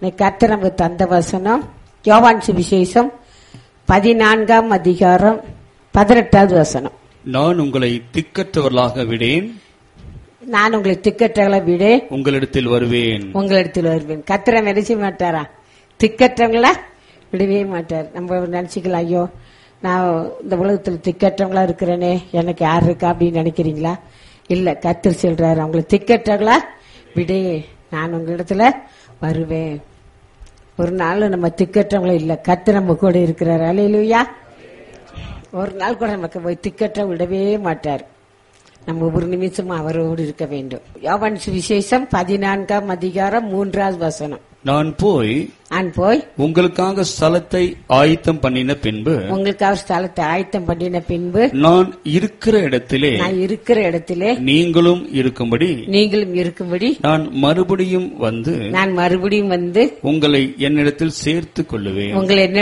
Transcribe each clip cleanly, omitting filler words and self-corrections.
கர்த்தர் நமக்கு தந்த வசனம் யோவான் சுவிசேஷம் 14ஆம் அதிகாரம் 18வது வசனம். நான் உங்களை திக்கற்றவர்களாக விடேன், நான் உங்களை திக்கற்றவர்களை விடேன், உங்களிடத்தில் வருவேன். கர்த்தரை நினைச்ச மாட்டாரா? திக்கற்றவங்களா விடவே மாட்டார். நம்ம நினைச்சுக்கலாம், ஐயோ நான் இந்த உலகத்துல திக்கற்றவங்களா இருக்கிறேனே, எனக்கு யார் இருக்கா அப்படின்னு நினைக்கிறீங்களா? இல்ல, கர்த்தர் சொல்றாரு, அவங்களை திக்கற்றவங்களா விடே, நான் உங்களிடத்துல வருவேன். ஒரு நாள் நம்ம திக்கற்றவங்கள இல்ல, கர்த்தர் நம்ம கூட இருக்கிறார். அல்லேலூயா. ஒரு நாள் கூட நமக்கு போய் திக்கற்ற விடவே மாட்டார். நம்ம ஒரு நிமிஷம் அவரோடு இருக்க வேண்டும். யோவான் சுவிசேஷம் 14ஆம் அதிகாரம் 3வது வசனம். நான் போய் உங்களுக்காக ஸ்தலத்தை ஆயத்தம் பண்ணின பின்பு, உங்களுக்காக ஸ்தலத்தை ஆயத்தம் பண்ணின பின்பு, நான் இருக்கிற இடத்திலே நீங்களும் இருக்கும்படி நான் மறுபடியும் வந்து உங்களை என்னிடத்தில் சேர்த்துக் கொள்ளுவேன்.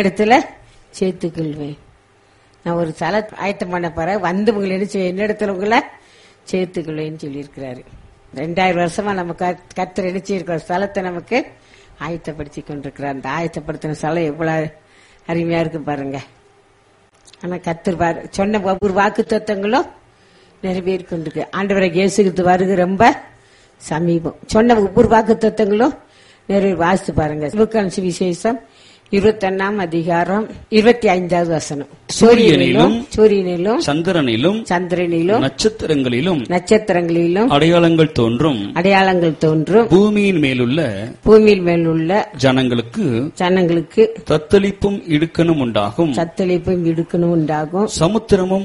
நான் ஒரு ஸ்தலத்தை ஆயத்தம் பண்ண பிறகு வந்து உங்களை என்னிடத்துல உங்களை சேர்த்துக்கொள்வேன்னு சொல்லியிருக்கிறாரு. 2000 வருஷமா நம்ம கர்த்தர் நினைச்சிருக்கிற ஸ்தலத்தை நமக்கு ஆயத்தப்படுத்தி கொண்டிருக்கிறார். அந்த ஆயத்தப்படுத்தின ஸ்தலம் எவ்வளவு அருமையா இருக்கு பாருங்க. ஆனா கர்த்தர் சொன்ன ஒவ்வொரு வாக்கு தத்தங்களும் நிறைவேறி கொண்டிருக்கு. ஆண்டவரை இயேசுக்கு வருகை ரொம்ப சமீபம். சொன்ன ஒவ்வொரு வாக்கு தத்தங்களும் நிறைவேறி வாசித்து பாருங்க. லூக்கான் சுவிசேஷம் 21ஆம் அதிகாரம் 25வது வசனம். சூரியனிலும் சந்திரனிலும் நட்சத்திரங்களிலும் அடையாளங்கள் தோன்றும் பூமியின் மேலுள்ள ஜனங்களுக்கு தத்தளிப்பும் இடுக்கணும் உண்டாகும். சமுத்திரமும்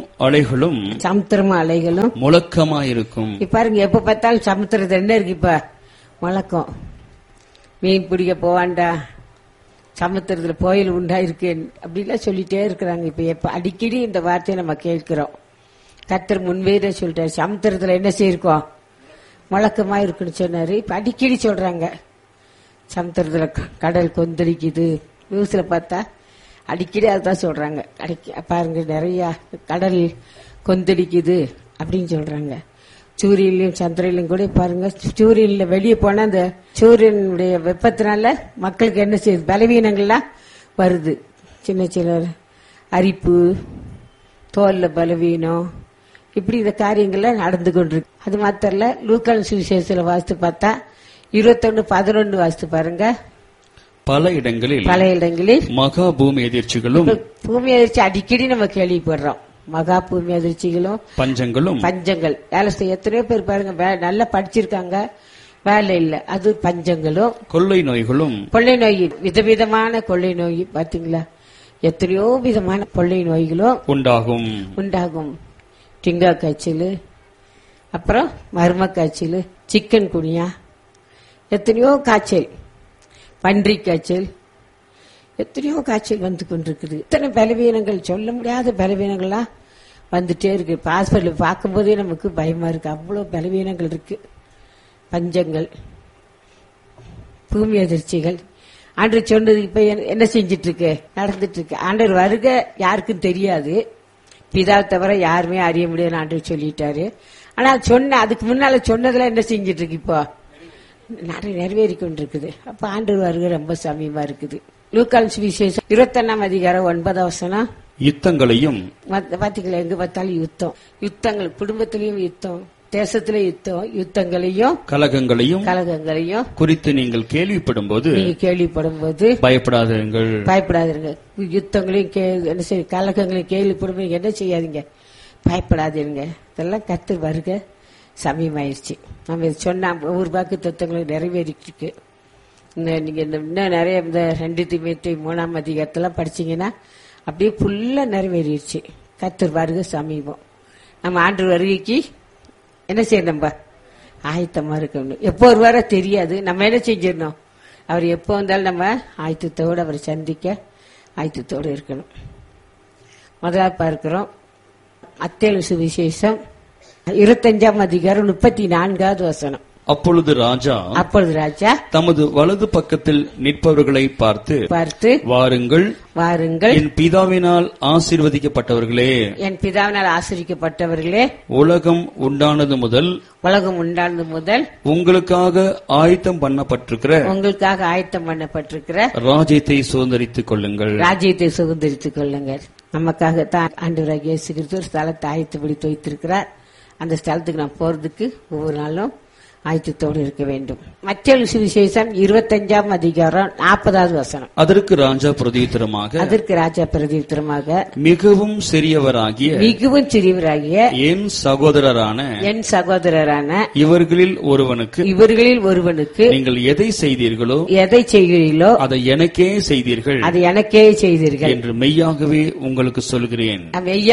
அலைகளும் முழக்கமாயிருக்கும். பாருங்க, எப்ப பார்த்தாலும் சமுத்திரத்துல என்ன இருக்கு? இப்ப முழக்கம். மீன் பிடிக்க போவாண்டா, சமுத்திரத்துல புயல் உண்டாயிருக்கு அப்படிலாம் சொல்லிட்டே இருக்கிறாங்க. இப்ப அடிக்கடி இந்த வார்த்தையை நம்ம கேட்கிறோம். கர்த்தர் முன்பே சொல்றாரு, சமுத்திரத்துல என்ன செய்யிருக்கோம்? முழக்கமா இருக்குன்னு சொன்னாரு. இப்ப அடிக்கடி சொல்றாங்க, சமுத்திரத்துல கடல் கொந்தளிக்குது. நியூஸ்ல பார்த்தா அடிக்கடி அதுதான் சொல்றாங்க. பாருங்க, நிறைய கடல் கொந்தளிக்குது அப்படின்னு சொல்றாங்க. சூரியன்லயும் சந்திரன்லயும் கூட பாருங்க, சூரியன்ல வெளியே போனா அந்த சூரியனுடைய வெப்பத்தினால மக்களுக்கு என்ன செய்யுது? பலவீனங்கள்லாம் வருது. சின்ன சின்ன அரிப்பு, தோல்ல பலவீனம், இப்படி இந்த காரியங்கள்லாம் நடந்து கொண்டிருக்கு. அது மாத்திரம் இல்ல, லூக்கான் சுவிசேஷத்துல வாசித்து பார்த்தா 21:11 வாசித்து பாருங்க. பல இடங்களில் மகா பூமி எதிர்ச்சிகளும், பூமி எதிர்ச்சி அடிக்கடி நம்ம கேள்விப்படுறோம். மகா பூமி அதிர்ச்சிகளும் பஞ்சங்கள். வேலை செய்ய எத்தனையோ பேர் பாருங்க, நல்லா படிச்சிருக்காங்க, வேலை இல்ல. அது பஞ்சங்களும் கொள்ளை நோய், விதவிதமான கொள்ளை நோய். பாத்தீங்களா, எத்தனையோ விதமான கொள்ளை நோய்களும் உண்டாகும். டிங்கா காய்ச்சல், அப்புறம் மர்ம காய்ச்சல், சிக்கன் குனியா, எத்தனையோ காய்ச்சல், பன்றி காய்ச்சல், எத்தனையோ காய்ச்சல் வந்து கொண்டிருக்குது. இத்தனை பலவீனங்கள், சொல்ல முடியாத பலவீனங்கள்லாம் வந்துட்டே இருக்கு. ஹாஸ்பிட்டல் பார்க்கும் போதே நமக்கு பயமா இருக்கு. அவ்வளவு பலவீனங்கள் இருக்கு. பஞ்சங்கள், பூமி அதிர்ச்சிகள். ஆண்டவர் சொன்னது இப்ப என்ன செஞ்சிட்டு இருக்கு? நடந்துட்டு இருக்கு. ஆண்டவர் வருக யாருக்கும் தெரியாது, பிதா தவிர யாருமே அறிய முடியாது ஆண்டவர் சொல்லிட்டாரு. ஆனா அதுக்கு முன்னால சொன்னதுல என்ன செஞ்சிட்டு இருக்கு? இப்போ நிறைவேறி கொண்டிருக்குது. அப்ப ஆண்டவர் வருகை ரொம்ப சமீபமா இருக்குது. லூக்கான் சுவிசேஷம் 21ஆம் அதிகாரம் 9வது வசனம். யுத்தங்களையும் பாத்தீங்களா, எங்க பார்த்தாலும் யுத்தங்கள், குடும்பத்திலையும் யுத்தம், தேசத்திலே யுத்தம், யுத்தங்களையும் கலகங்களையும் குறித்து நீங்கள் கேள்விப்படும் போது பயப்படாதீர்கள். யுத்தங்களையும் கலகங்களையும் கேள்விப்படும் போது என்ன செய்யாதீங்க? பயப்படாதீங்க. இதெல்லாம் கர்த்தர் வருகை சமயமாயிருச்சு. நம்ம சொன்ன ஒவ்வொரு வாக்கு தத்துவங்களும் நிறைவேறிட்டு இருக்கு. நீங்க இன்னும் நிறைய இந்த 2 தீமோத்தேயு 3ஆம் அதிகாரத்தெல்லாம் படிச்சீங்கன்னா அப்படியே ஃபுல்லா நிறைவேறிடுச்சு. கர்த்தர் வருகை சமீபம். நம்ம ஆண்டவர் வருகைக்கு என்ன செய்யணும்? நம்ம ஆயத்தமா இருக்கணும். எப்போ வருவாரோ தெரியாது. நம்ம என்ன செஞ்சிடணும்? அவர் எப்போ வந்தாலும் நம்ம ஆயத்தத்தோடு அவரை சந்திக்க ஆயத்தத்தோடு இருக்கணும். முதலாவது பார்க்கிறோம், மத்தேயு சுவிசேஷம் 25ஆம் அதிகாரம் 34வது வசனம். அப்பொழுது ராஜா தமது வலது பக்கத்தில் நிற்பவர்களை பார்த்து வாருங்கள் என் பிதாவினால் ஆசீர்வதிக்கப்பட்டவர்களே, உலகம் உண்டானது முதல் உங்களுக்காக ஆயத்தம் பண்ணப்பட்டிருக்கிற ராஜ்யத்தை சுதந்தரித்துக் கொள்ளுங்கள். நமக்காகத்தான் ஆண்டவராகிய இயேசு கிறிஸ்து ஒரு ஸ்தலத்தை ஆயத்தப்படுத்தி வைத்திருக்கிறார். அந்த ஸ்தலத்துக்கு நாம் போறதுக்கு ஒவ்வொரு நாளும் ஆயத்தத்தோடு இருக்க வேண்டும். மத்தேயு சுவிசேஷம் 25 அதிகாரம் 40வது வசனம். அதற்கு ராஜா பிரதியுத்தரமாக மிகவும் சிறியவராகிய என் சகோதரரான இவர்களில் ஒருவனுக்கு நீங்கள் எதை செய்கிறீர்களோ அதை எனக்கே செய்தீர்கள் என்று மெய்யாகவே உங்களுக்கு சொல்கிறேன்.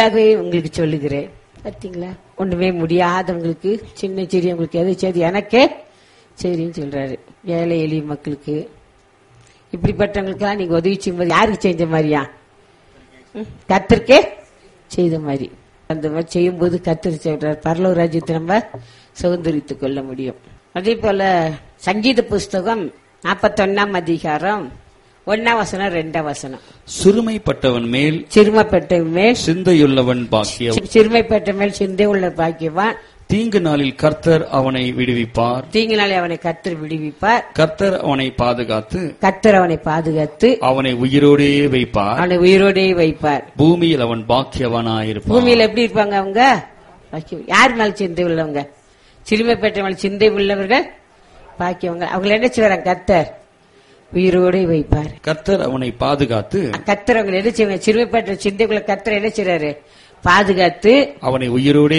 பார்த்தீங்களா, ஒண்ணுமே முடியாதவங்களுக்கு, சின்ன சிறியவங்களுக்கு எதை செய்து எனக்கே சரின்னு சொல்றாரு. ஏழை எளிய மக்களுக்கு, இப்படிப்பட்டவங்களுக்கெல்லாம் நீங்க உதவி செய்யும்போது யாருக்கு செஞ்ச மாதிரியா? கர்த்தருக்கே செய்த மாதிரி. அந்த மாதிரி செய்யும்போது கர்த்தர் சொல்றாரு, பரலோக ராஜ்யத்தை நம்ம சுதந்திரித்துக் கொள்ள முடியும். அதே போல சங்கீத புஸ்தகம் 41 அதிகாரம் 1 வசனம் 2 வசனம். சிறுமைப்பட்டவன் மேல் சிந்தையுள்ளவன் பாக்கியவான். தீங்கு நாளில் கர்த்தர் அவனை விடுவிப்பார். கர்த்தர் அவனை பாதுகாத்து அவனை உயிரோடே வைப்பார். பூமியில் அவன் பாக்கியவானாயிருப்பான். பூமியில் எப்படி இருப்பாங்க அவங்க? யார் மேல் சிந்தை உள்ளவங்க? சிறுமைப்பட்டவன் சிந்தை உள்ளவர்கள் பாக்கியவங்க. அவங்களை என்ன செய்வாங்க? கர்த்தர் உயிரோடு வைப்பார். கர்த்தர் அவனை பாதுகாத்து, கர்த்தர் அவங்க என்ன செய்வாங்க? சிறுமைப்பட்ட சிந்தைக்குள்ள கர்த்தர் என்ன செய்றாரு? பாதுகாத்து அவனை உயிரோடே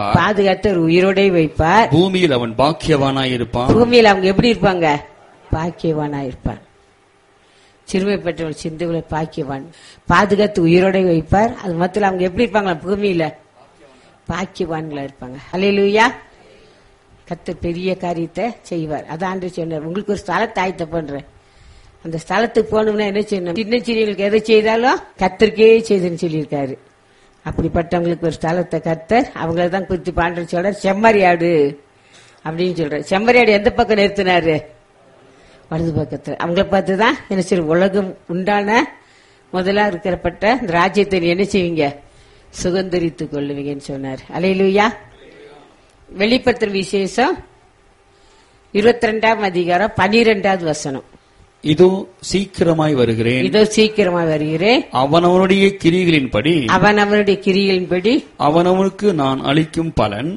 வைப்பார். பூமியில் அவன் பாக்கியவானாயிருப்பான். பூமியில் அவங்க எப்படி இருப்பாங்க? பாக்கியவானாயிருப்பான். சிறுமைப்பட்டவன் சிந்தைக்குள்ள பாக்கியவான், பாதுகாத்து உயிரோட வைப்பார். அது மொத்தம் அவங்க எப்படி இருப்பாங்களா? பூமியில பாக்கியவான்களா இருப்பாங்க. அல்லேலூயா. கர்த்தர் பெரிய காரியத்தை செய்வார். அதான் சொன்னார், உங்களுக்கு ஒரு ஸ்தலத்தை ஆயத்தம் பண்றேன். அந்த ஸ்தலத்துக்கு போகணும்னா என்ன செய்யணும்? சின்ன சிறியவங்களுக்கு எதை செய்தாலும் கர்த்தருக்கே செய்துன்னு சொல்லியிருக்காரு. அப்படிப்பட்டவங்களுக்கு ஒரு ஸ்தலத்தை கர்த்தர் அவங்கள தான் குறித்து பாண்டு சொல்ற. செம்மறியாடு அப்படின்னு சொல்ற. செம்மறியாடு எந்த பக்கம் நிறுத்தினாரு? வலது பக்கத்துல. அவங்கள பார்த்துதான் என்ன செய்ய, உலகம் உண்டான முதலா இருக்கிறப்பட்ட இந்த ராஜ்யத்தை என்ன செய்வீங்க? சுதந்திரித்துக் கொள்ளுவீங்கன்னு சொன்னார். அல்லேலூயா. வெளிப்படுத்துற விசேஷம் 22 அதிகாரம் 12வது வசனம். இதோ சீக்கிரமாய் வருகிறேன். அவனவனுடைய கிரியைகளின்படி அவனவனுக்கு நான் அளிக்கும் பலன்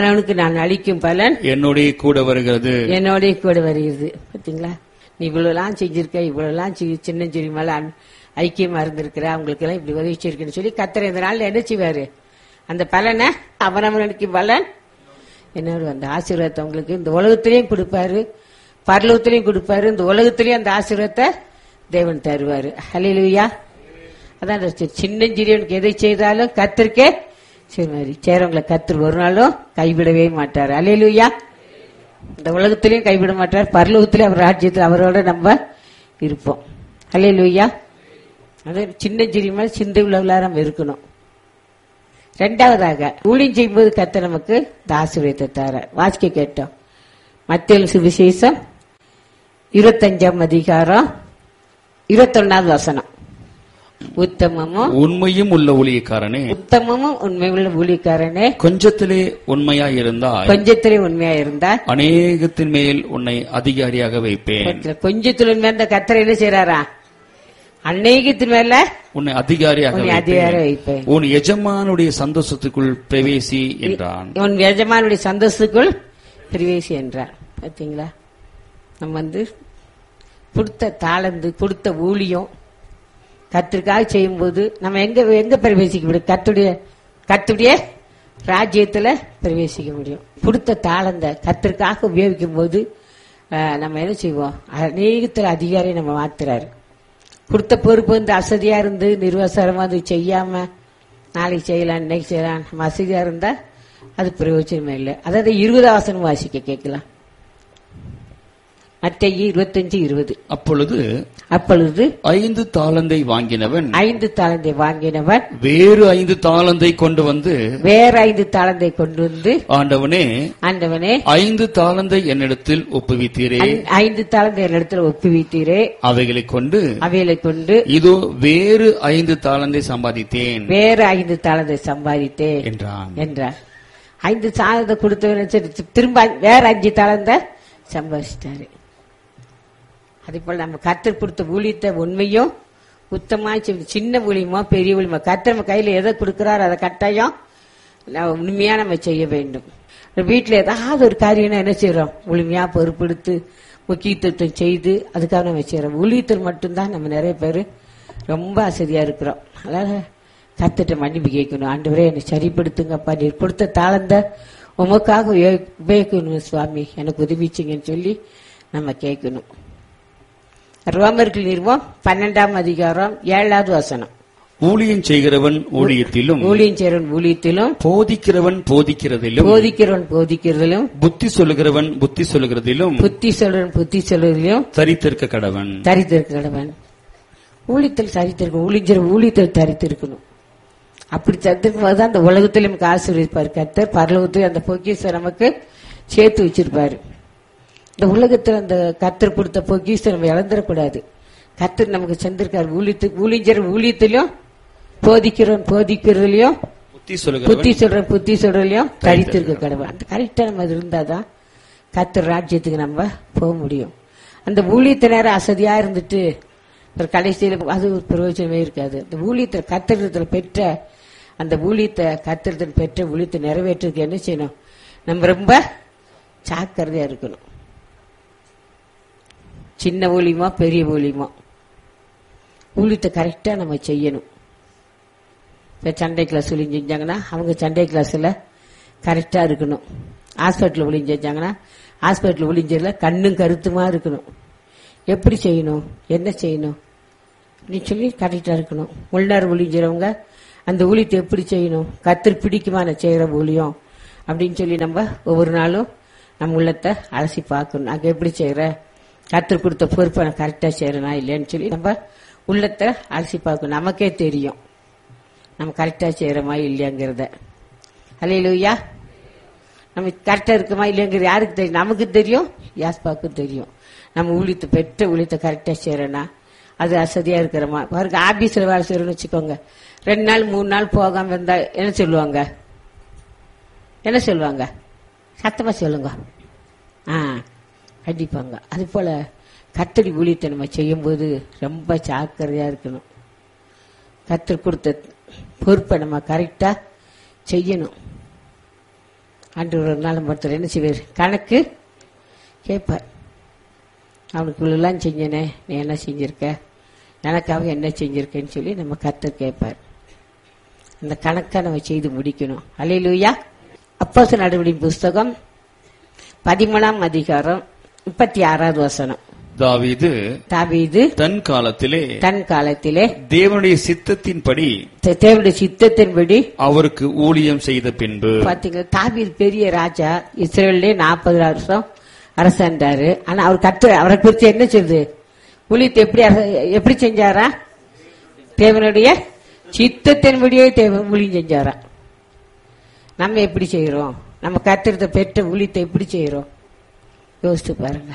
என்னோட கூட வருகிறது. பாத்தீங்களா, நீ இவ்வளவுலாம் செஞ்சிருக்க, இவ்வளவுலாம் சின்ன சிறிய மேல ஐக்கியமா இருந்திருக்கிற, அவங்களுக்கு எல்லாம் இப்படி உதவி செய்யிருக்குன்னு சொல்லி கர்த்தர் இந்த நாள்ல என்ன செய்வாரு? அந்த பலனை அவனவனுக்கு பலன் என்னோட அந்த ஆசீர்வாதத்தை அவங்களுக்கு இந்த உலகத்திலையும் கொடுப்பாரு, பரலோகத்திலையும் கொடுப்பாரு. இந்த உலகத்திலையும் அந்த ஆசீர்வாதத்தை தேவன் தருவாரு. ஹல்லேலூயா. அதான் சின்ன சிறியவனுக்கு எதை செய்தாலும் கர்த்தருக்கே சேரவங்களை கர்த்தர் ஒரு நாளும் கைவிடவே மாட்டார். ஹல்லேலூயா. இந்த உலகத்திலையும் கைவிட மாட்டார், பரலோகத்திலையும் அவர் ராஜ்யத்தில் அவரோட நம்ம இருப்போம். ஹல்லேலூயா. அது சின்ன சிறிய சிந்தை உள்ளவர்களா நம்ம இருக்கணும். இரண்டாவதாக ஊழியம் செய்யும்போது கர்த்தர் நமக்கு ஆசீர்வாதத்தை தரார். வாசிக்க கேட்டோம். மத்தேயு சுவிசேஷம் 25 அதிகாரம் 21வது வசனம். உத்தமமும் உண்மையும் உள்ள ஊழியக்காரனே, கொஞ்சத்திலே உண்மையாய் இருந்தால் அநேகத்தின் மேல் உன்னை அதிகாரியாக வைப்பேன். கொஞ்சத்தில் உண்மையா இருந்த கர்த்தர் என்ன செய்றாரா? அநேகத்தின் மேல உன்னை அதிகாரியாக வைப்பேன். உன் எஜமானுடைய சந்தோஷத்துக்குள் பிரவேசி என்றான். உன் எஜமானுடைய சந்தோஷத்துக்குள் பிரவேசி என்றார். பாத்தீங்களா, நம்ம கொடுத்த தாளந்து, கொடுத்த ஊழியம் கர்த்தருக்காக செய்யும் போது நம்ம எங்க பிரவேசிக்க முடியும்? கர்த்தருடைய ராஜ்யத்துல பிரவேசிக்க முடியும். கொடுத்த தாளந்த கர்த்தருக்காக உபயோகிக்கும் போது நம்ம என்ன செய்வோம்? அநேகத்துல அதிகாரியை நம்ம மாத்துறாரு. கொடுத்த பொறுப்பு அசதியா இருந்து நிர்வாசமா செய்யாம நாளைக்கு செய்யலாம், இன்னைக்கு செய்யலாம், நம்ம அசதியா இருந்தா அது பிரயோஜனமே இல்லை. அதாவது 20 வசனம் வாசிக்க கேட்கலாம். மத்தேயு 25:20. அப்பொழுது அப்பொழுது 5 தாலந்தை வாங்கினவன் 5 தாலந்தை வாங்கினவன் வேறு 5 தாலந்தை கொண்டு வந்து, வேற 5 தாலந்தை கொண்டு வந்து, ஆண்டவனே, ஆண்டவனே 5 தாலந்தை என்னிடத்தில் ஒப்புவித்தீரே, 5 தாலந்தை என்னிடத்தில் ஒப்புவித்தீரே, அவைகளைக் கொண்டு இதோ வேறு 5 தாலந்தை சம்பாதித்தேன், வேற 5 தாலந்தை சம்பாதித்தேன் என்றார். 5 தாலந்தை கொடுத்தவன் திரும்ப வேற 5 தாலந்தை சம்பாதிச்சிட்டாரு. அதே போல நம்ம கர்த்தர் கொடுத்த ஊழியத்தை உண்மையும் உத்தமா, சின்ன ஊழியமோ பெரிய ஊழியமோ, கர்த்தர் நம்ம கையில எதை கொடுக்கிறாரோ அதை கட்டாயம் உண்மையா நம்ம செய்ய வேண்டும். வீட்டுல ஏதாவது ஒரு காரியம் என்ன செய்யறோம், முழுமையா பொறுப்பெடுத்து முக்கியத்துவத்தை செய்து அதுக்காக நம்ம செய்யறோம். ஊழியத்தில் மட்டும்தான் நம்ம நிறைய பேர் ரொம்ப அசதியா இருக்கிறோம். அதனால கர்த்தர்ட்ட மன்னிப்பு கேட்கணும். ஆண்டவரே என்னை சரிப்படுத்துங்கப்பா, நீர் கொடுத்த தாளந்த உமக்காக உபயோகிக்கணும் சுவாமி, எனக்கு உதவிச்சிங்கன்னு சொல்லி நம்ம கேட்கணும். ரோமர்கள் நிறுவம் 12ஆம் அதிகாரம் 7வது வசனம். ஊழியம் செய்கிறவன் ஊழியத்திலும், ஊழியம் செய்கிறவன் ஊழியத்திலும், போதிக்கிறவன் போதிக்கிறதிலும், போதிக்கிறவன் போதிக்கிறதிலும், புத்தி சொல்லுகிறவன் புத்தி சொல்லுகிறதிலும், புத்தி சொல்றவன் புத்தி சொல்லுகிறதிலும் தரித்திருக்க கடவன், தரித்திருக்க கடவன். ஊழியத்தில் தரித்திருக்கணும், ஊழியத்தில் தரித்திருக்கணும். அப்படி தரித்திருக்கும் போதுதான் அந்த உலகத்தில் நமக்கு ஆசீர்வதிப்பார் கர்த்தர். பரலோகத்தில் அந்த பொக்கிஷத்தை நமக்கு சேர்த்து வச்சிருப்பாரு. இந்த உலகத்தில் அந்த கர்த்தர் கொடுத்த பொக்கிஷத்தை நம்ம இழந்துடக்கூடாது. கர்த்தர் நமக்கு செஞ்சிருக்காரு. ஊழியத்திலும் போதிக்கிறவன் போதிக்கிறதுலயும், புத்தி சொல்றவன் புத்தி சொல்றதுலயும் தரித்திருக்க கடவுள். அந்த கரெக்டா நம்ம அது இருந்தாதான் கர்த்தர் ராஜ்யத்துக்கு நம்ம போக முடியும். அந்த ஊழியத்தினர அசதியா இருந்துட்டு ஒரு கடைசியில அது ஒரு பிரயோஜனமே இருக்காது. அந்த ஊழியத்தில் கர்த்தரிடத்தில் பெற்ற அந்த ஊழியத்தை கர்த்தரிடத்தில் பெற்ற ஊழியத்தை நிறைவேற்றுறதுக்கு என்ன செய்யணும், நம்ம ரொம்ப ஜாக்கிரதையா இருக்கணும். சின்ன ஊழியமா பெரிய ஊழியமா ஊழியத்தை கரெக்டா நம்ம செய்யணும். இப்ப சண்டே கிளாஸ் ஊழியம் செஞ்சாங்கன்னா அவங்க சண்டே கிளாஸ்ல கரெக்டா இருக்கணும். ஹாஸ்பிட்டல் ஊழியம் செஞ்சாங்கன்னா ஹாஸ்பிட்டல் ஊழியஞ்சல கண்ணும் கருத்துமா இருக்கணும். எப்படி செய்யணும், என்ன செய்யணும் அப்படின்னு சொல்லி கரெக்டா இருக்கணும். உள்நாடு ஊழியறவங்க அந்த ஊழியத்தை எப்படி செய்யணும், கர்த்தர் பிடிக்குமா நான் செய்யற ஊழியம் அப்படின்னு சொல்லி நம்ம ஒவ்வொரு நாளும் நம்ம உள்ளத்தை அலசி பார்க்கணும். அங்க எப்படி செய்யற, கர்த்தர் கொடுத்த பொறுப்பை நான் கரெக்டா செய்யறனா இல்லைன்னு சொல்லி நம்ம உள்ளத்தை அலசி பார்க்கணும். நமக்கே தெரியும் நம்ம கரெக்டா செய்யறோமா இல்லையாங்கிறத. அல்லேலூயா. நம்ம கரெக்டா இருக்குமா இல்லையாங்கிறது யாருக்கு தெரியும், நமக்கு தெரியும், யாஸ்பாவுக்கும் தெரியும். நம்ம ஊழியத்தை பெற்ற ஊழியத்தை கரெக்டா செய்யறோன்னா அது அசதியா இருக்கிறோமா. பாருங்க, ஆபீஸ்ல வேலை செய்யறோம்னு வச்சுக்கோங்க, 2 நாள் 3 நாள் போகாம இருந்தா என்ன சொல்லுவாங்க, என்ன சொல்லுவாங்க, சத்தமா சொல்லுங்க, கண்டிப்பாங்க. அது போல கர்த்தர் ஊழியத்தை நம்ம செய்யும் போது ரொம்ப ஜாக்கிரதையா இருக்கணும். கர்த்தர் கொடுத்த பொறுப்பை நம்ம கரெக்டா செய்யணும். ஆண்டவர் ஒரு நாள் ஒருத்தர் என்ன செய்வார், கணக்கு கேட்பார். அவனுக்கு இவ்வளவுலாம் செஞ்சனே, நீ என்ன செஞ்சிருக்க, எனக்காக என்ன செஞ்சிருக்கேன்னு சொல்லி நம்ம கர்த்தர் கேட்பார். அந்த கணக்கை நம்ம செய்து முடிக்கணும். அல்லேலூயா. அப்போஸ்தலர் நடவடிக்கையின் புஸ்தகம் 13ஆம் அதிகாரம் 36வது வசனம். தாவீது தன் காலத்திலே தேவனுடைய சித்தத்தின்படி அவருக்கு ஊழியம் செய்த பின்பு, பாத்தீங்களா, தாவீது பெரிய ராஜா, இஸ்ரவேலிலே 40 வருஷம் அரசாண்டாரு. ஆனா அவர் கர்த்தர் அவரை குறித்து என்ன சொல்லுது, ஊழியத்தை எப்படி செஞ்சாரா, தேவனுடைய சித்தத்தின்படியே ஊழியம் செஞ்சாரா. நம்ம எப்படி செய்யறோம், நம்ம கர்த்தரத்தை பெற்ற ஊழியத்தை எப்படி செய்யறோம் யோசித்து பாருங்க.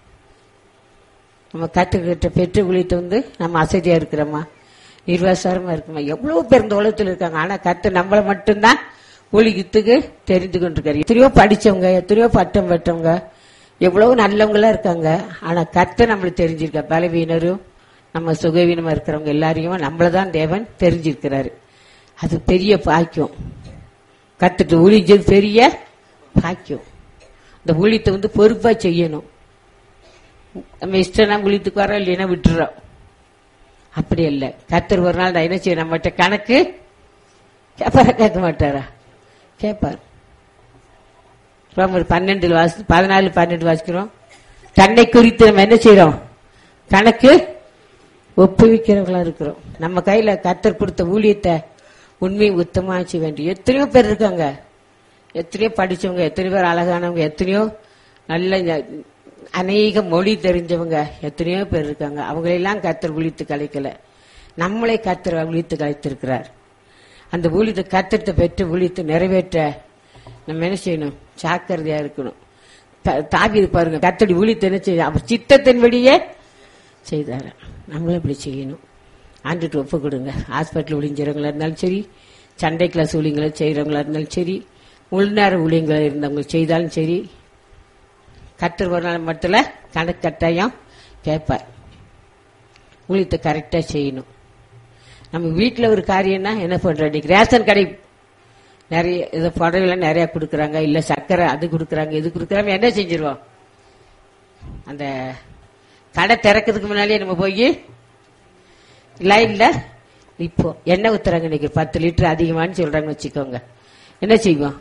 நம்ம கர்த்தர்கிட்ட பெற்ற ஊழியத்தை நம்ம அசதியா இருக்கிறோமா, நிர்வாசாரமா இருக்குமா. எவ்வளவு பேர் இந்த உலகத்தில் இருக்காங்க, ஆனா கர்த்தர் நம்மளை மட்டும்தான் ஊழியத்துக்கு தெரிந்து கொண்டிருக்காரு. எத்தனையோ படிச்சவங்க, எத்தனையோ பட்டம் பெற்றவங்க, எவ்வளவு நல்லவங்களா இருக்காங்க. ஆனா கர்த்தர் நம்மளுக்கு தெரிஞ்சிருக்க. பலவீனரும் நம்ம சுகவீனமா இருக்கிறவங்க எல்லாரையும் நம்மளதான் தேவன் தெரிஞ்சிருக்கிறாரு. அது பெரிய பாக்கியம். கர்த்தர் ஊழியம் பெரிய பாக்கியம். இந்த ஊழியத்தை பொறுப்பா செய்யணும். நம்ம இஷ்டம் ஊழியத்துக்கு வரோம், இல்லைன்னா விட்டுறோம். அப்படி இல்லை. கர்த்தர் ஒரு நாள் என்ன செய்ய, நம்மகிட்ட கணக்கு கேட்பாரா, கேட்க மாட்டாரா, கேட்பார். ரோமர் 14:12 வாசிக்கிறோம். தன்னை குறித்து நம்ம என்ன செய்யறோம், கணக்கு ஒப்புவிக்கிறவங்களா இருக்கிறோம். நம்ம கையில கர்த்தர் கொடுத்த ஊழியத்தை உண்மையை உத்தமா செய்ய வேண்டிய எத்தனையோ பேர் இருக்காங்க. எத்தனையோ படிச்சவங்க, எத்தனையோ பேர் அழகானவங்க, எத்தனையோ நல்ல அநேக மொழி தெரிஞ்சவங்க எத்தனையோ பேர் இருக்காங்க. அவங்களெல்லாம் கர்த்தர் விழித்து கலைக்கல, நம்மளை கர்த்தர் விழித்து கலைத்திருக்கிறார். அந்த ஊழியத்தை கர்த்தத்தை பெற்று ஊழியத்தை நிறைவேற்ற நம்ம என்ன செய்யணும்? ஜாக்கிரதையா இருக்கணும். தாவீது பாருங்க, கர்த்தருடைய ஊழியத்தை என்ன செய்ய அவர் சித்தத்தின்படியே செய்தார். நம்மளும் இப்படி செய்யணும். ஆண்டுட்டு ஒப்பு கொடுங்க. ஹாஸ்பிட்டல் ஊழியங்களா இருந்தாலும் சரி, சண்டை கிளாஸ் ஊழியங்களை செய்யறவங்களா இருந்தாலும் சரி, உள்நேர ஊழியங்களை இருந்தவங்க செய்தாலும் சரி, கர்த்தர் ஒரு நாள் மட்டும் கணக்கு கட்டாயம் கேட்பார். ஊழியத்தை கரெக்டா செய்யணும். நம்ம வீட்டில் ஒரு காரியம்னா என்ன பண்றோம்? இன்னைக்கு ரேஷன் கடை நிறைய இதை புடவைலாம் நிறைய கொடுக்குறாங்க, இல்ல சக்கரை அது கொடுக்குறாங்க, இது கொடுக்குறாங்க, என்ன செஞ்சிருவோம்? அந்த கடை திறக்கிறதுக்கு முன்னாலேயே நம்ம போய் லைன்ல இப்போ எண்ணெய் ஊத்துறாங்க. இன்னைக்கு 10 லிட்டர் அதிகமானு சொல்றாங்கன்னு வச்சுக்கோங்க, என்ன செய்வோம்?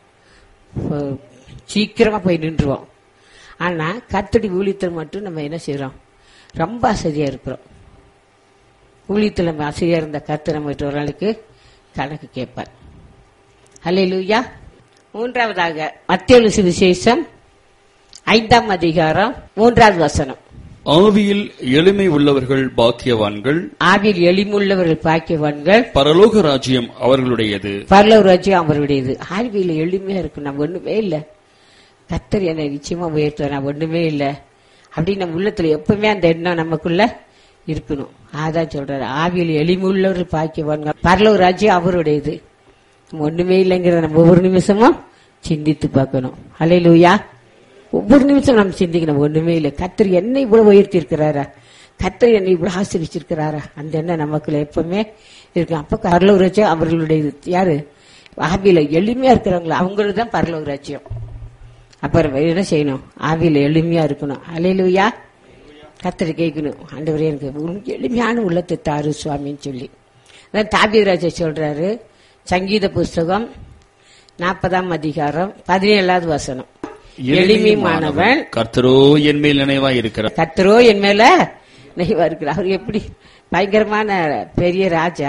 சீக்கிரமா போய் நின்றுவோம். ஆனா கர்த்தருடைய ஊழியத்தில் மட்டும் நம்ம என்ன செய்யறோம்? ரொம்ப அசதியா இருக்கிறோம். ஊழியத்தில் நம்ம அசதியா இருந்த கர்த்தர் நம்ம ஒரு நாளுக்கு கணக்கு கேட்பார். அல்லேலூயா. மூன்றாவதாக மத்தேயு சுவிசேஷம் 5ஆம் அதிகாரம் 3வது வசனம். ஆவியில் எளிமை உள்ளவர்கள் பாக்கியவான்கள், ஆவியில் எளிமுள்ளவர்கள் பாக்கியவான்கள், பரலோக ராஜ்யம் அவர்களுடையது. பரலோக ராஜ்யம் அவருடையது. ஆவியில் எளிமையா இருக்கும். நம்ம ஒண்ணுமே இல்லை, கர்த்தர் என்னை நிச்சயமா உயர்த்துவார், நான் ஒண்ணுமே இல்லை அப்படின்னு நம்ம உள்ளத்துல எப்பவுமே அந்த எண்ணம் நமக்குள்ள இருக்கணும். அதான் சொல்றாரு, ஆவியில் எளிமுள்ளவர்கள் பாக்கியவான்கள், பரலோக ராஜ்யம் அவருடையது. ஒண்ணுமே இல்லைங்கிறத நம்ம ஒவ்வொரு நிமிஷமும் சிந்தித்து பார்க்கணும். அல்லேலூயா. ஒவ்வொரு நிமிஷம் நம்ம சிந்திக்கணும், ஒண்ணுமே இல்லை, கர்த்தர் என்னை இவ்வளவு உயர்த்தி இருக்கிறாரா, கர்த்தர் என்னை இவ்வளவு ஆசீர்வதிச்சிருக்கிறாரா, அந்த எண்ணம் நமக்குள்ள எப்பவுமே இருக்கு. அப்ப பரலோக ராஜ்யம் அவர்களுடைய யாரு? ஆவியில எளிமையா இருக்கிறவங்களா, அவங்களுக்கு தான் பரலோக ராஜ்யம். அப்புறம் என்ன செய்யணும்? ஆவியில எளிமையா இருக்கணும். அல்லேலூயா. கர்த்தரை கேட்கணும், ஆண்டவரே எனக்கு எளிமையான உள்ளத்தை தாரு சுவாமின்னு சொல்லி. அதான் தாவீது ராஜா சொல்றாரு, சங்கீத புஸ்தகம் 40ஆம் அதிகாரம் 17வது வசனம். எளிமையானவன் கர்த்தரோ என் மேல் நினைவாய் இருக்கிறார். கர்த்தரோ என் மேல நினைவா இருக்கிறார். அவர் எப்படி பயங்கரமான பெரிய ராஜா,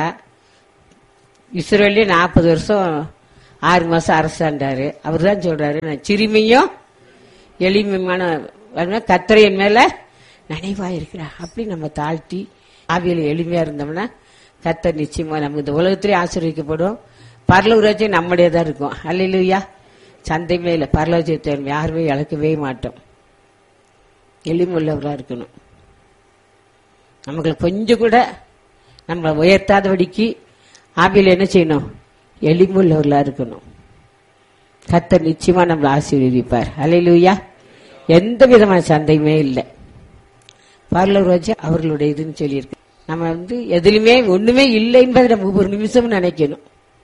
இஸ்ரவேலே 40 வருஷம் 6 மாசம் அரசாண்டாரு. அவர் தான் சொல்றாரு, நான் சிறுமியும் எளிமையான கர்த்தர் என் மேல நினைவா இருக்கிறார். அப்படி நம்ம தாழ்த்தி ஆவியில எளிமையா இருந்தோம்னா கர்த்தர் நிச்சயமா நம்ம இந்த உலகத்திலே ஆசீர்வதிக்கப்படும். பரலோக ராஜ்யம் நம்முடைய தான் இருக்கும். அல்லேலூயா. சந்தைமே இல்லை, பரலோகத்தை யாருமே இழக்கவே மாட்டோம். எளிமுள்ளவர்களா இருக்கணும். நமக்கு கொஞ்சம் கூட நம்மளை உயர்த்தாதபடிக்கு ஆவியில என்ன செய்யணும்? எளிமுள்ளவர்களா இருக்கணும். கர்த்தர் நிச்சயமா நம்மளை ஆசீர்வதிப்பார். அல்லேலூயா. எந்த விதமான சந்தையுமே இல்லை. பரலோக ராஜ்யம் அவர்களுடைய இதுன்னு சொல்லியிருக்கு. நம்ம எதுலையுமே ஒண்ணுமே இல்லை என்பதை நம்ம ஒவ்வொரு நிமிஷமும் நினைக்கணும்.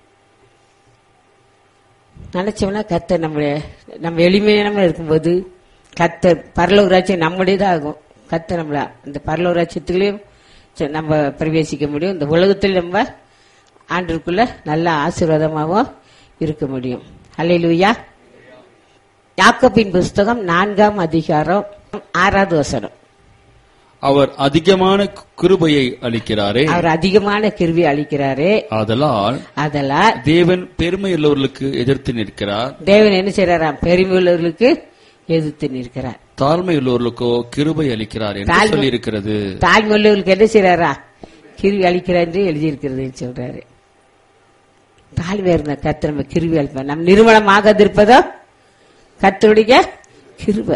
நினைச்சோம்னா கர்த்தர் நம்ம எளிமையான இருக்கும்போது கர்த்தர் பரலோக ராஜ்யம் நம்முடையதான் ஆகும். கர்த்தர் நம்மள இந்த பரலோக ராஜ்யத்துலயும் நம்ம பிரவேசிக்க முடியும். இந்த உலகத்தில் நம்ம ஆண்டுக்குள்ள நல்ல ஆசீர்வாதமாகவும் இருக்க முடியும். அல்லேலூயா. யாக்கோபின் புஸ்தகம் 4ஆம் அதிகாரம் 6வது வசனம். அவர் அதிகமான கிருபையை அளிக்கிறாரே, அவர் அதிகமான கிருபையை அளிக்கிறாரே, ஆதலால் தேவன் பெருமையுள்ளவர்களுக்கு எதிர்த்து நிற்கிறார். தேவன் என்ன செய்யறாராம்? பெருமையுள்ளவர்களுக்கு எதிர்த்து நிற்கிறார். தாழ்மையுள்ளவர்களுக்கோ கிருபை அளிக்கிறார் என்று சொல்லி இருக்கிறது. தாழ்மையுள்ளவர்களுக்கு என்ன செய்யறாரா? கிருபை அளிக்கிறார் என்று எழுதியிருக்கிறது சொல்றாரு. தாழ்மையா இருந்த கர்த்தர் நம்ம கிருபை அளிப்பார். நம் நிர்மலமாக இருப்பதோ கர்த்தருடைய கிருபை.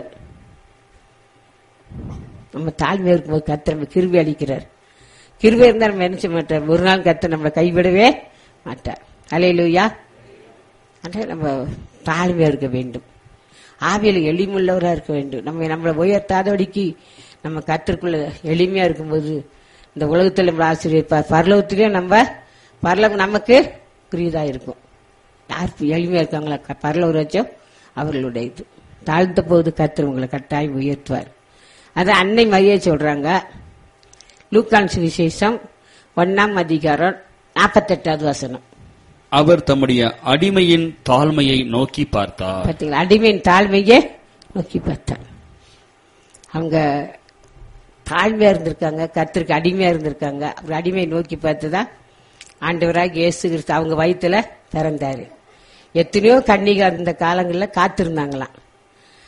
நம்ம தாழ்மையா இருக்கும்போது கர்த்தர் நம்ம கிருபை அளிக்கிறார். கிருபை இருந்தா நம்ம என்ன செய்ய மாட்டார்? ஒரு நாள் கர்த்தர் நம்மளை கைவிடவே மாட்டார். அல்லேலூயா. நம்ம தாழ்மையா இருக்க வேண்டும். ஆவியில எளிமுள்ளவரா இருக்க வேண்டும். நம்மளை உயர்த்தாதபடிக்கு நம்ம கர்த்தருக்குள்ள எளிமையா இருக்கும்போது இந்த உலகத்தில் நம்ம ஆசீர்வதிப்பார். பரலோகத்திலேயும் பரலோகம் நமக்கு புரியுதா இருக்கும். யாருக்கு எளிமையா இருக்காங்களா பரலோக ராஜ்யம் அவர்களுடைய இது. தாழ்ந்த போது கர்த்தர் உங்களை கட்டாயம் உயர்த்துவார். அது அன்னை மரியா சொல்றாங்க. லூக்கான் சுவிசேஷம் 1ஆம் அதிகாரம் 48வது வசனம். அவர் தம்முடைய அடிமையின் தாழ்மையை நோக்கி பார்த்தார். பார்த்தீங்களா? அடிமையின் தாழ்மையை நோக்கி பார்த்தார். அவங்க தாழ்மையா இருந்திருக்காங்க, கர்த்தருக்கு அடிமையா இருந்திருக்காங்க. அவர் அடிமையை நோக்கி பார்த்துதான் ஆண்டவராக இயேசு கிறிஸ்து அவங்க வயிற்றுல பிறந்தாரு. எத்தனையோ கன்னிகா இருந்த காலங்களில் காத்திருந்தாங்களாம்.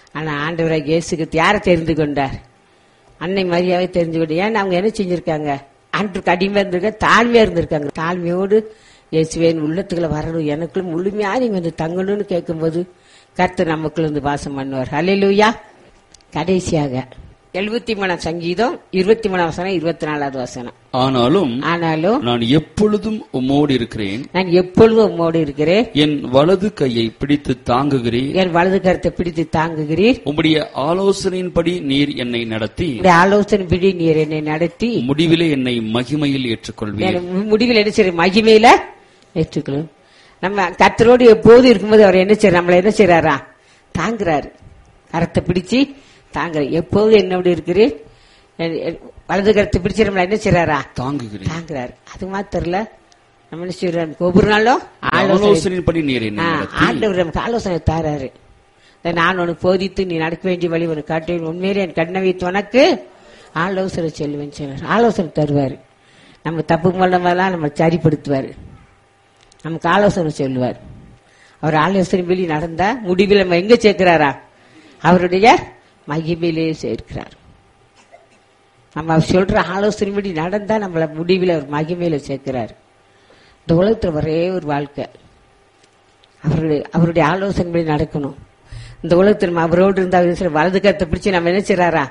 ஆனா ஆண்டவராகிய இயேசு கிறிஸ்து யாரை தெரிந்து கொண்டார்? அன்னை மரியாவை தெரிஞ்சு கொண்டு. ஏன்னா அவங்க என்ன செஞ்சிருக்காங்க? ஆண்டுக்கு அடிமையா இருந்திருக்காங்க, தாழ்மையா இருந்திருக்காங்க. தாழ்மையோடு இயேசுவின் உள்ளத்துக்குள்ள வரணும், எனக்குள்ள முழுமையா நீங்க வந்து தங்கணும்னு கேட்கும்போது கர்த்தர் நமக்குள்ள வந்து வாசம் பண்ணுவார். அல்லேலூயா. கடைசியாக 73 சங்கீதம் 23 வசனம் 24வது வசனம். ஆனாலும் நான் எப்பொழுதும் உம்மோடு இருக்கிறேன், நான் எப்பொழுதும் உம்மோடு இருக்கிறேன், என் வலது கையை பிடித்து தாங்குகிறீர், என் வலது கரத்தை பிடித்து தாங்குகிறீர், உம்முடைய ஆலோசனையின்படி நீர் என்னை நடத்தி, ஆலோசனைப்படி நீர் என்னை நடத்தி, முடிவிலே என்னை மகிமையில் ஏற்றுக்கொள்வீர். முடிவில் என்ன செய்ய? மகிமையில ஏற்றுக்கொள்ளும். நம்ம கர்த்தரோடு எப்போது இருக்கும்போது அவர் என்ன செய்யறாரு? நம்மள என்ன செய்யறாரா? தாங்குறாரு. கரத்தை பிடிச்சு தாங்க. எப்போது என்னோட இருக்கிறேன், வலது கருத்தை பிடிச்சு நம்மள என்ன செய்யறாரா? தாங்குறாரு. அது மாத்திரல, நம்ம என்ன செய்யறோம்? ஒவ்வொரு நாளும் ஆலோசனைப்படி நீர் ஆண்டவர் நமக்கு ஆலோசனை தாராரு. நான் உனக்கு போதித்து நீ நடக்க வேண்டிய வழி உனக்கு காட்டுவேன், உண்மையிலே என் கண்ணை வைத்து உனக்கு ஆலோசனை செல்வேன் சொல்றாரு. ஆலோசனை தருவாரு. நம்ம தப்பு மூலமெல்லாம் நம்ம சரிப்படுத்துவாரு, நமக்கு ஆலோசனை சொல்லுவார். அவர் ஆலோசனை படி நடந்தா முடிவில் நம்ம எங்க சேர்க்கிறாரா? அவருடைய மகிமையிலே சேர்க்கிறார். நம்ம அவர் சொல்ற ஆலோசனைப்படி நடந்தா நம்மள முடிவில் அவர் மகிமையில சேர்க்கிறார். இந்த உலகத்துல ஒரே ஒரு வாழ்க்கை, அவருடைய ஆலோசனைப்படி நடக்கணும். இந்த உலகத்தில் நம்ம அவரோடு இருந்தா வலது கருத்தை பிடிச்சு நம்ம என்ன செய்யறாரா?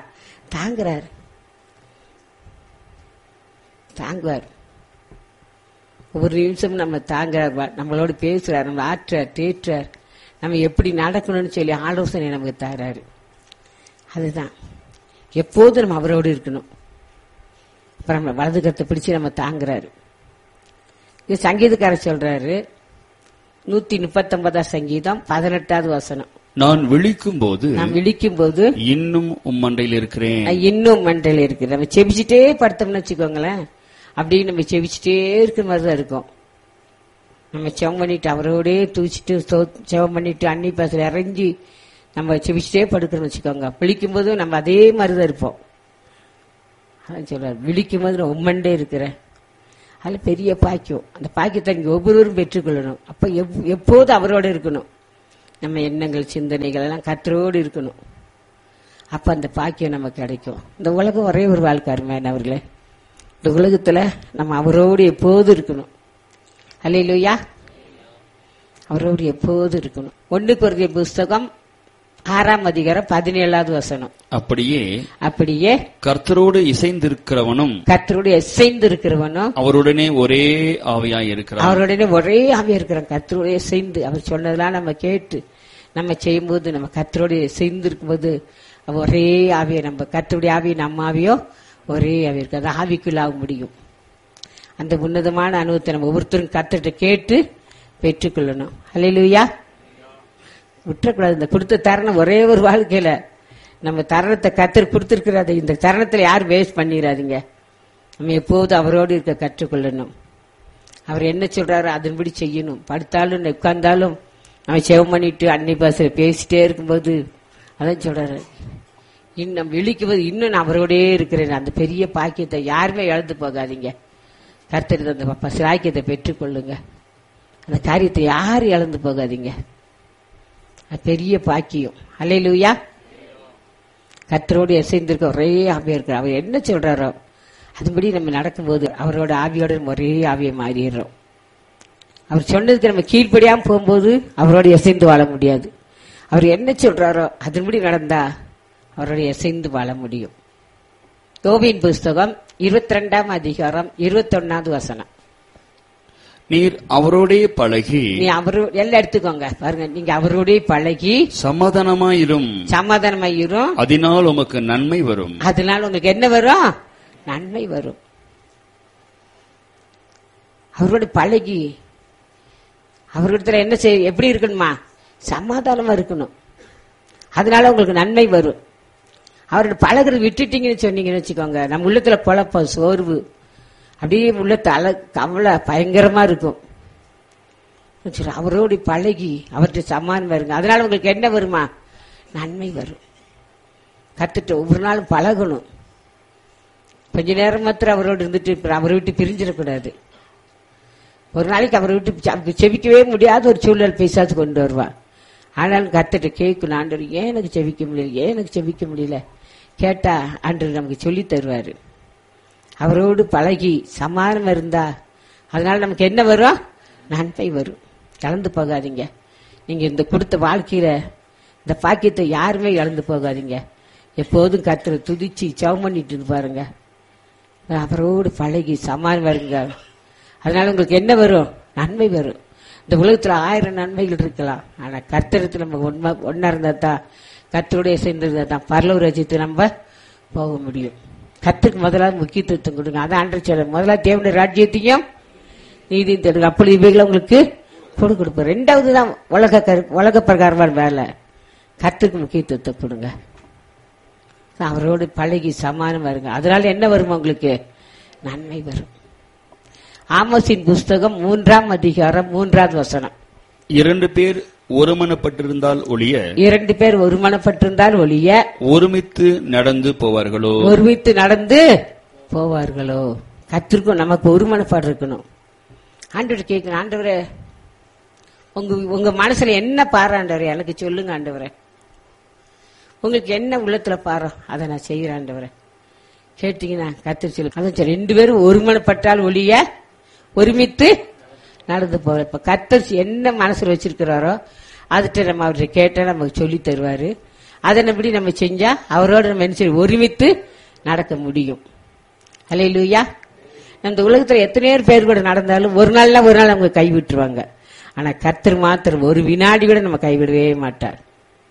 தாங்குவார். ஒவ்வொரு நிமிஷம் நம்ம தாங்குறார், நம்மளோட பேசுறார், நம்ம ஆற்றார், தேற்றார், நம்ம எப்படி நடக்கணும்னு சொல்லி ஆலோசனை நமக்கு தராரு. அதுதான் எப்போதும் நம்ம அவரோடு இருக்கணும். அப்புறம் நம்ம வலது கருத்தை பிடிச்சு நம்ம தாங்குறாரு. இது சங்கீதக்காரர் சொல்றாரு, 139 சங்கீதம் 18வது வசனம். நான் விழிக்கும் போது இன்னும் மண்டையில் இருக்கிறேன், இன்னும் மண்டையில் இருக்கிறேன். நம்ம செபிச்சுட்டே படுத்தோம்னு வச்சுக்கோங்களேன், அப்படின்னு நம்ம செபிச்சுட்டே இருக்கிற மாதிரிதான் இருக்கும். நம்ம செவம் பண்ணிட்டு அவரோடே தூச்சிட்டு செவம் பண்ணிட்டு அன்னி பாசல இறங்கி நம்ம செபிச்சுட்டே படுக்கிறோம்னு வச்சுக்கோங்க. விழிக்கும் போதும் நம்ம அதே மாதிரிதான் இருப்போம். அதான் சொல்றாரு, விழிக்கும் போது நான் உம்மண்டே இருக்கிறேன். அதுல பெரிய பாக்கியம். அந்த பாக்கியத்தை நீங்க ஒவ்வொருவரும் பெற்றுக்கொள்ளணும். அப்ப எப்போதும் அவரோட இருக்கணும். நம்ம எண்ணங்கள் சிந்தனைகள் எல்லாம் கர்த்தரோடு இருக்கணும். அப்ப அந்த பாக்கியம் நமக்கு கிடைக்கும். இந்த உலகம் ஒரே ஒரு வாழ்க்கை அருமையானவர்களே. இந்த உலகத்துல நம்ம அவரோடு எப்போது இருக்கணும். அல்லேலூயா. அவரோடு எப்போது இருக்கணும். 1 கொரிந்தியர் புஸ்தகம் 6ஆம் அதிகாரம் 17வது வசனம். அப்படியே கர்த்தரோடு இசைந்திருக்கிறவனும் அவருடனே ஒரே ஆவியாய் இருக்கிறான். கர்த்தரோடு இசைந்து அவர் சொன்னதெல்லாம் நம்ம கேட்டு நம்ம செய்யும்போது, நம்ம கர்த்தரோடு இசைந்து இருக்கும்போது ஒரே ஆவியை, நம்ம கர்த்தருடைய ஆவியை நம்ம ஆவியோ ஒரே ஆவி இருக்கு. அது ஆவிக்குள்ளாக முடியும். அந்த உன்னதமான அனுபவத்தை நம்ம ஒவ்வொருத்தரும் கர்த்தர்கிட்ட கேட்டு பெற்றுக்கொள்ளணும். அல்லேலூயா. விட்டுறக்கூடாது. இந்த கொடுத்த தருணம் ஒரே ஒரு வாழ்க்கையில நம்ம தருணத்தை கர்த்தர் கொடுத்திருக்கிறாரு. இந்த தருணத்துல யாரும் வேஸ்ட் பண்ணிடாதீங்க. நம்ம எப்போதும் அவரோடு இருக்க கற்றுக்கொள்ளணும். அவர் என்ன சொல்றாரோ அதன்படி செய்யணும். படுத்தாலும் உட்கார்ந்தாலும் நம்ம செவம் பண்ணிட்டு அன்னை பாசையில பேசிட்டே இருக்கும்போது அதான் சொல்றாரு, இன்னும் விழிக்கும் போது இன்னும் நான் அவரோடே இருக்கிறேன். அந்த பெரிய பாக்கியத்தை யாருமே இழந்து போகாதீங்க. கர்த்தர் அந்த பாக்கியத்தை பெற்றுக்கொள்ளுங்க. அந்த காரியத்தை யாரும் இழந்து போகாதீங்க. அது பெரிய பாக்கியம். அல்லேலூயா. கர்த்தரோடு இசைந்திருக்க ஒரே ஆவியா இருக்கிற அவர் என்ன சொல்றாரோ அதுபடி நம்ம நடக்கும்போது அவரோட ஆவியோட ஒரே ஆவியை மாறிடுறோம். அவர் சொன்னதுக்கு நம்ம கீழ்ப்படியாம போகும்போது அவரோட இசைந்து வாழ முடியாது. அவர் என்ன சொல்றாரோ அதன்படி நடந்தா அவரோட இசைந்து வாழ முடியும். யோபின் புஸ்தகம் 22ஆம் அதிகாரம் 21வது வசனம். நீர் அவரோடே பழகி, எல்லாம் எடுத்துக்கோங்க பாருங்க, நீங்க அவரோடே பழகி சமாதானமாயிரும், அதனால் உமக்கு நன்மை வரும். அதனால உங்களுக்கு என்ன வரும்? நன்மை வரும். அவரோட பழகி அவர்கிட்ட என்ன செய்ய, எப்படி இருக்கணுமா? சமாதானமா இருக்கணும். அதனால உங்களுக்கு நன்மை வரும். அவரோட பழகிறது விட்டுட்டீங்கன்னு சொன்னீங்கன்னு வச்சுக்கோங்க, நம்ம உள்ளத்துல குழப்பம், சோர்வு, அப்படியே உள்ள கவலை பயங்கரமா இருக்கும். அவரோடு பழகி அவர்கிட்ட சமாதானம் வருங்க. அதனால உங்களுக்கு என்ன வருமா? நன்மை வரும். கத்துட்டு ஒவ்வொரு நாளும் பழகணும். கொஞ்ச நேரம் மாத்திரம் அவரோடு இருந்துட்டு அவரை விட்டு பிரிஞ்சிடக்கூடாது. ஒரு நாளைக்கு அவரை விட்டு செபிக்கவே முடியாத ஒரு சூழல் பிசாசு கொண்டு வருவான். ஆனாலும் கர்த்தர்ட்ட கேட்கணும், ஆண்டவர் ஏன் எனக்கு செபிக்க முடியல, ஏன் எனக்கு செபிக்க முடியல கேட்டா ஆண்டவர் நமக்கு சொல்லி தருவாரு. அவரோடு பழகி சமாதானம் இருந்தா அதனால நமக்கு என்ன வரும்? நன்மை வரும். கலந்து போகாதீங்க. நீங்க இந்த கொடுத்த வாழ்க்கையில இந்த பாக்கியத்தை யாருமே இழந்து போகாதீங்க. எப்போதும் கர்த்தரை துதிச்சு ஜெபம் பண்ணிட்டு பாருங்க. அவரோடு பழகி சமாதானம் வருங்க. அதனால உங்களுக்கு என்ன வரும்? நன்மை வரும். இந்த உலகத்துல 1000 நன்மைகள் இருக்கலாம். ஆனா கர்த்தரத்துல நம்ம ஒன்னா இருந்தா தான், கர்த்தருடைய சேர்ந்திருந்தா தான் பரலோக ராஜ்யத்துக்கு நம்ம போக முடியும். கர்த்தருக்கு முதலாவது முக்கியத்துவம் கொடுங்க. அதான் ஆண்டவர் சொல்றார், முதலாவது தேவனுடைய ராஜ்யத்தையும் நீதியும் தேடுங்க, அப்படி இவைகளை உங்களுக்கு கொடுப்பார். 2வது தான் உலக பிரகாரமான வேலை. கர்த்தருக்கு முக்கியத்துவத்தை கொடுங்க. அவரோடு பழகி சமாதானம் வருங்க. அதனால என்ன வரும்? உங்களுக்கு நன்மை வரும். ஆமோசின் புஸ்தகம் 3ஆம் அதிகாரம் 3வது வசனம். 2 பேர் ஒருமனப்பட்டிருந்தால் ஒழிய 2 பேர் ஒருமனப்பட்டிருந்தால் ஒழிய ஒருமித்து நடந்து போவார்களோ. ஒருமித்து நடந்து போவார்களோ. கர்த்தருக்கும் நமக்கு ஒருமனப்பாடு இருக்கணும். ஆண்டவர் கேட்கணும், ஆண்டவரே உங்க மனசுல என்ன பாரு ஆண்டவரே எனக்கு சொல்லுங்க ஆண்டவரே. உங்களுக்கு என்ன உள்ளத்துல பாரு, அதை நான் செய்யறேன் ஆண்டவரே. கேட்டீங்கன்னா கர்த்தர் சொல்லு. அதான் சரி, 2 பேரும் ஒருமனப்பட்டால் ஒழிய ஒருமித்து நடந்து போற. இப்ப கர்த்தர் என்ன மனசுல வச்சிருக்கிறாரோ அதுட்ட நம்ம அவர்கிட்ட கேட்டா நமக்கு சொல்லி தருவாரு. அதன்படி நம்ம செஞ்சா அவரோட நம்ம என்ன ஒருமித்து நடக்க முடியும். அல்லேலூயா. இந்த உலகத்துல எத்தனையோ பேர் கூட நடந்தாலும் ஒரு நாள் அவங்க கைவிட்டுருவாங்க. ஆனா கர்த்தர் மாத்திரம் ஒரு வினாடி கூட நம்ம கைவிடவே மாட்டார்.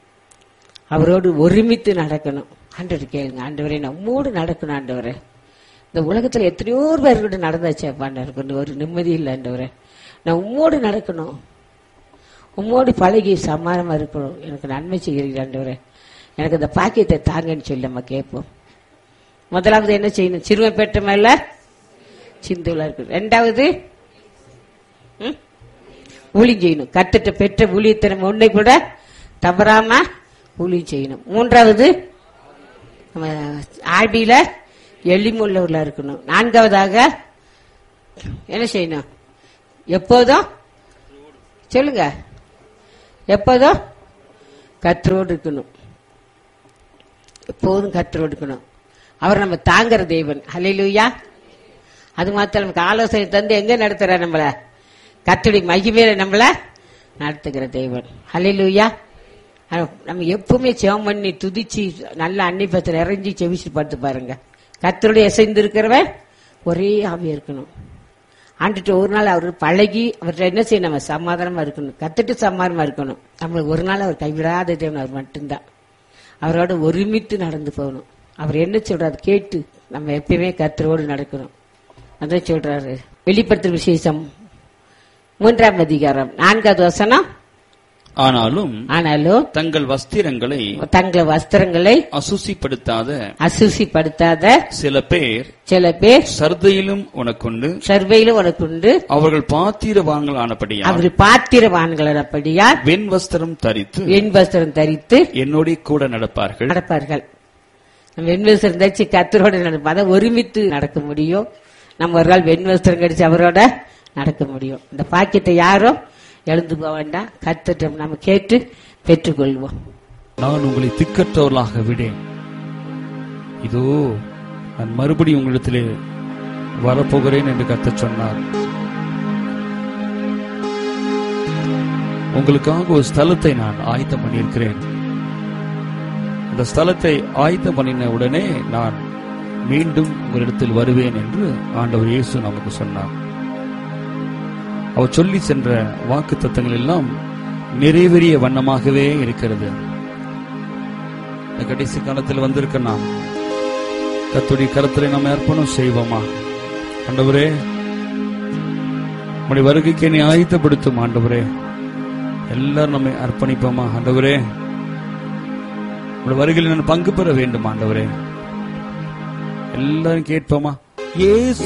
அவரோடு ஒருமித்து நடக்கணும். ஆண்டவர் கேளுங்க, ஆண்டவரே நம்மோடு நடக்கணும் ஆண்டவரே. இந்த உலகத்துல எத்தனையோ பேர் கூட நடந்தாச்சே ஆண்டவர், ஒரு நிம்மதி இல்லை ஆண்டவரே. நான் உம்மோடு நடக்கணும், உம்மோடு பழகி சமாதானமா இருக்கணும். எனக்கு நன்மை செய்கிறீர்கள் ஆண்டவரே, எனக்கு இந்த பாக்கியத்தை தாங்கன்னு சொல்லி நம்ம கேட்போம். முதலாவது என்ன செய்யணும்? சிறுமை பெற்ற மேல சிந்துலா இருக்கு. 2வது ஊழியம் செய்யணும். கர்த்தர்ட்ட பெற்ற ஊழியத்தை நம்ம ஒன்றை கூட தவறாம ஊழியம் செய்யணும். 3வது நம்ம ஆடியில எளிமுள்ளவர்களா இருக்கணும். 4வதாக என்ன செய்யணும்? எப்போதும் சொல்லுங்க, எப்போதும் கர்த்தரோடு இருக்கணும். எப்போதும் கர்த்தரோடு இருக்கணும். அவர் நம்ம தாங்குற தேவன். ஹல்லேலூயா. அது மாத்திரம் நமக்கு ஆலோசனை தந்து எங்க நடத்துற? நம்மள கர்த்தருடைய மகிமையில நம்மள நடத்துகிற தேவன். ஹல்லேலூயா. நம்ம எப்பவுமே ஜெபம் பண்ணி துதிச்சு நல்ல அன்னிப்பத்தில் இறங்கி செவிச்சு பார்த்து பாருங்க. கர்த்தருடைய இசைந்து இருக்கிறவன் ஒரே ஆவியா இருக்கணும். ஆண்டுட்டு ஒரு நாள் அவர் பழகி அவர்கிட்ட என்ன செய்யணும்? நம்ம சமாதானமா இருக்கணும். கத்துட்டு சமாதானமா இருக்கணும். நம்மளுக்கு ஒரு நாள் அவர் கைவிடாத தேவன் அவர் மட்டும்தான். அவரோட ஒருமித்து நடந்து போகணும். அவர் என்ன சொல்றாரு கேட்டு நம்ம எப்பயுமே கர்த்தரோடு நடக்கணும். அதான் சொல்றாரு. வெளிப்படுத்தும் விசேஷம் 3ஆம் அதிகாரம் 4வது வசனம். ஆனாலும் தங்கள் வஸ்திரங்களை அசுசிப்படுத்தாத சில பேர் சர்வையிலும் உனக்குண்டு அவர்கள் பாத்திரவான்களானபடியால் வெண் வஸ்திரம் தரித்து என்னோட கூட நடப்பார்கள். நம்ம வெண் வஸ்திரம் தரிச்சு கர்த்தரோட நடப்போம். ஒருமித்து நடக்க முடியும். நம்ம ஒரு நாள் வெண் வஸ்திரம் கடிச்சு அவரோட நடக்க முடியும். இந்த பாக்கியத்தை யாரும் எழுந்து போக வேண்டாம். கர்த்தர் நம்ம கேட்டு பெற்றுக்கொள்வோம். நான் உங்களை திக்கற்றவர்களாக விடேன், இதோ நான் மறுபடியும் உங்களிடத்திலே வரப்போகிறேன் என்று கர்த்தர் சொன்னார். உங்களுக்காக ஒரு ஸ்தலத்தை நான் ஆயத்தம் பண்ணியிருக்கிறேன். அந்த ஸ்தலத்தை ஆயத்தம் பண்ணின உடனே நான் மீண்டும் உங்களிடத்தில் வருவேன் என்று ஆண்டவர் இயேசு நமக்கு சொன்னார். அவர் சொல்லி சென்ற வாக்கு தத்தங்கள் எல்லாம் நிறைவேறிய வண்ணமாகவே இருக்கிறது. இந்த கடைசி காலத்தில் வந்திருக்க நாம் கர்த்தருடைய கரத்திலே நாம் அர்ப்பணம் செய்வோமா? ஆண்டவரே, உம்முடைய வருகைக்கு என்னை ஆயத்தப்படுத்தும் ஆண்டவரே. எல்லாரும் நம்மை அர்ப்பணிப்போமா? ஆண்டவரே, உம்முடைய வருகையில் நான் பங்கு பெற வேண்டும் ஆண்டவரே. எல்லாரும் கேட்போமா? இயேசு